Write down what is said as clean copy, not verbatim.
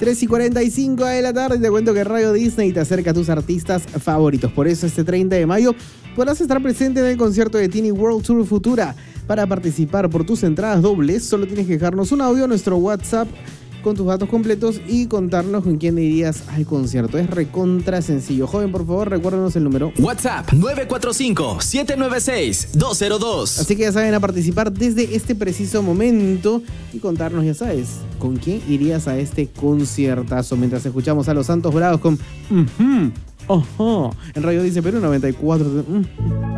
3:45 de la tarde, te cuento que Radio Disney te acerca a tus artistas favoritos. Por eso este 30 de mayo podrás estar presente en el concierto de Tiny World Tour Futura. Para participar por tus entradas dobles, solo tienes que dejarnos un audio a nuestro WhatsApp con tus datos completos y contarnos con quién irías al concierto. Es recontra sencillo. Joven, por favor, recuérdanos el número. WhatsApp 945-796-202. Así que ya saben, a participar desde este preciso momento y contarnos, ya sabes, con quién irías a este conciertazo. Mientras escuchamos a los Santos Bravos con en Radio Dice Perú 94.